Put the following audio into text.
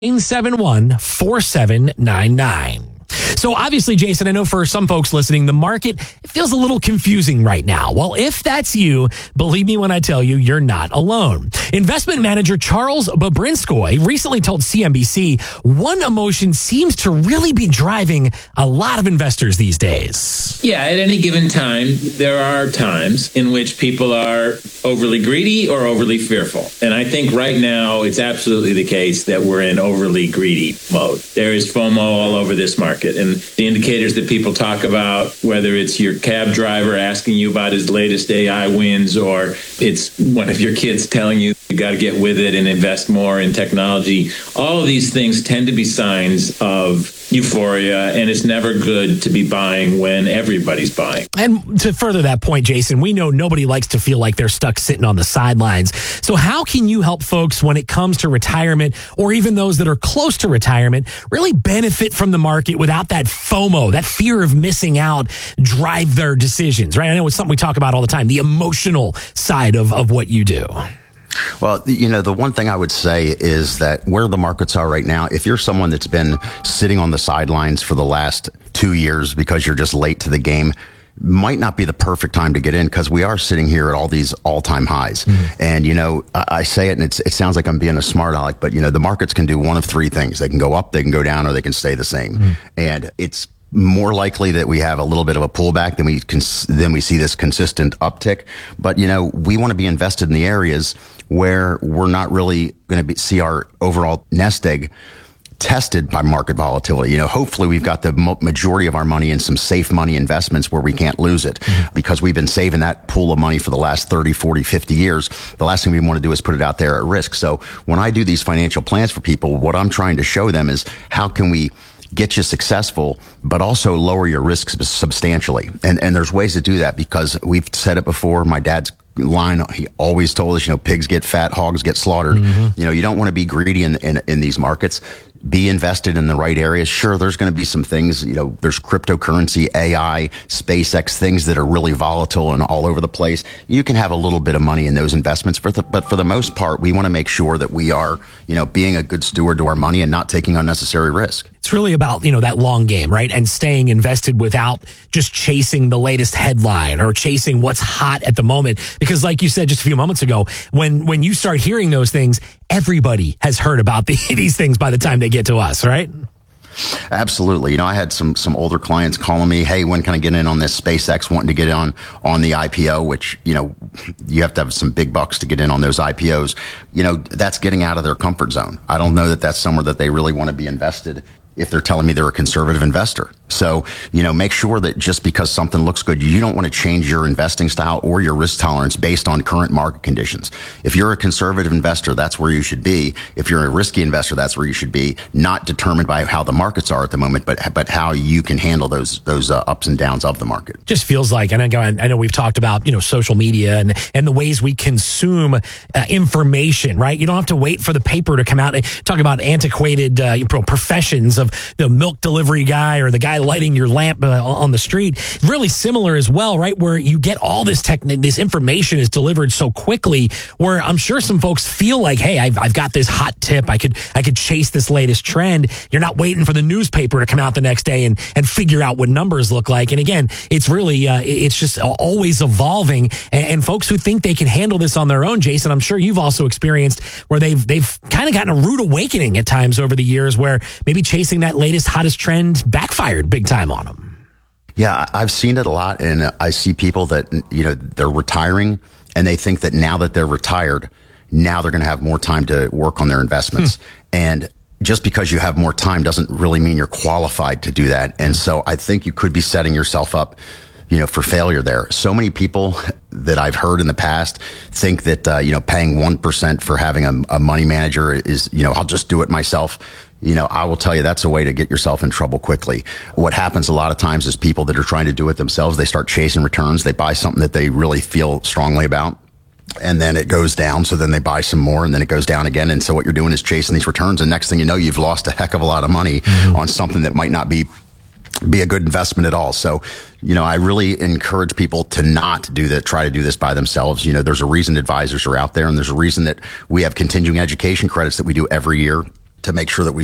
971-4799. So obviously, Jason, I know for some folks listening, the market feels a little confusing right now. Well, if that's you, believe me when I tell you, you're not alone. Investment manager Charles Babrinskoy recently told CNBC one emotion seems to really be driving a lot of investors these days. Yeah, at any given time, there are times in which people are overly greedy or overly fearful. And I think right now it's absolutely the case that we're in overly greedy mode. There is FOMO all over this market. And the indicators that people talk about, whether it's your cab driver asking you about his latest AI wins, or it's one of your kids telling you got to get with it and invest more in technology, all of these things tend to be signs of euphoria, and it's never good to be buying when everybody's buying. And to further that point, Jason, we know nobody likes to feel like they're stuck sitting on the sidelines. So how can you help folks when it comes to retirement, or even those that are close to retirement, really benefit from the market without that FOMO, that fear of missing out, drive their decisions, right? I know it's something we talk about all the time, the emotional side of what you do. Well, you know, the one thing I would say is that where the markets are right now, if you're someone that's been sitting on the sidelines for the last 2 years because you're just late to the game, might not be the perfect time to get in, because we are sitting here at all these all-time highs. And, you know, I say it and it sounds like I'm being a smart aleck, but, you know, the markets can do one of three things. They can go up, they can go down, or they can stay the same. And it's more likely that we have a little bit of a pullback than we see this consistent uptick. But, you know, we want to be invested in the areas where we're not really going to see our overall nest egg tested by market volatility. You know, hopefully we've got the majority of our money in some safe money investments where we can't lose it, because we've been saving that pool of money for the last 30, 40, 50 years. The last thing we want to do is put it out there at risk. So when I do these financial plans for people, what I'm trying to show them is how can we get you successful, but also lower your risks substantially. And there's ways to do that, because we've said it before. My dad's line, he always told us, you know, pigs get fat, hogs get slaughtered. You know, you don't want to be greedy in these markets. Be invested in the right areas. Sure, there's going to be some things, you know, there's cryptocurrency, AI, SpaceX, things that are really volatile and all over the place. You can have a little bit of money in those investments, but for the most part, we want to make sure that we are, you know, being a good steward to our money and not taking unnecessary risk. It's really about, you know, that long game, right? And staying invested without just chasing the latest headline or chasing what's hot at the moment. Because like you said just a few moments ago, when you start hearing those things, everybody has heard about these things by the time they get to us, right? Absolutely. You know, I had some older clients calling me, hey, when can I get in on this SpaceX, wanting to get on the IPO, which, you know, you have to have some big bucks to get in on those IPOs. You know, that's getting out of their comfort zone. I don't know that that's somewhere that they really want to be invested if they're telling me they're a conservative investor. So, you know, make sure that just because something looks good, you don't want to change your investing style or your risk tolerance based on current market conditions. If you're a conservative investor, that's where you should be. If you're a risky investor, that's where you should be, not determined by how the markets are at the moment, but how you can handle those ups and downs of the market. Just feels like, and I know we've talked about, you know, social media and the ways we consume information, right? You don't have to wait for the paper to come out and talk about antiquated professions of the milk delivery guy or the guy lighting your lamp on the street. Really similar as well, right? Where you get all this this information is delivered so quickly, where I'm sure some folks feel like, hey, I've got this hot tip. I could chase this latest trend. You're not waiting for the newspaper to come out the next day and figure out what numbers look like. And again, it's really, it's just always evolving. And folks who think they can handle this on their own, Jason, I'm sure you've also experienced where they've kind of gotten a rude awakening at times over the years, where maybe chasing that latest, hottest trend backfired big time on them. Yeah, I've seen it a lot, and I see people that, you know, they're retiring, and they think that now that they're retired, now they're going to have more time to work on their investments. And just because you have more time doesn't really mean you're qualified to do that. And so I think you could be setting yourself up, you know, for failure there. So many people that I've heard in the past think that, you know, paying 1% for having a money manager is, you know, I'll just do it myself. You know, I will tell you that's a way to get yourself in trouble quickly. What happens a lot of times is people that are trying to do it themselves, they start chasing returns. They buy something that they really feel strongly about, and then it goes down. So then they buy some more, and then it goes down again. And so what you're doing is chasing these returns. And next thing you know, you've lost a heck of a lot of money on something that might not be a good investment at all. So, you know, I really encourage people to not do that, try to do this by themselves. You know, there's a reason advisors are out there, and there's a reason that we have continuing education credits that we do every year. to make sure that we